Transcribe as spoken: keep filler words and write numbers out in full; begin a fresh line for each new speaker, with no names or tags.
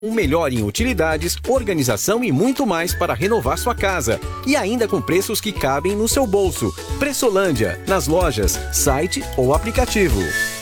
O melhor em utilidades, organização e muito mais para renovar sua casa. E ainda com preços que cabem no seu bolso. Pressolândia, nas lojas, site ou aplicativo.